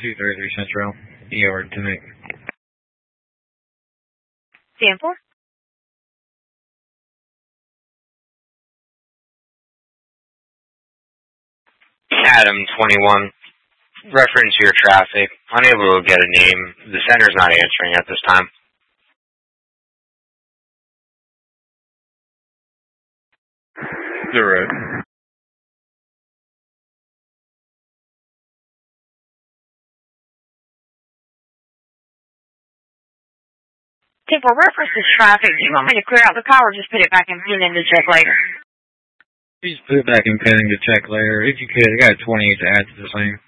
233 Central. ER to me. 10-4. Adam 21. Reference your traffic. Unable to get a name. The center's not answering at this time. Zero. 10-4, reference this traffic. Do you want me to clear out the car or just put it back and pin in to check later? Please put it back in pending to check later. If you could, I got 28 to add to the same.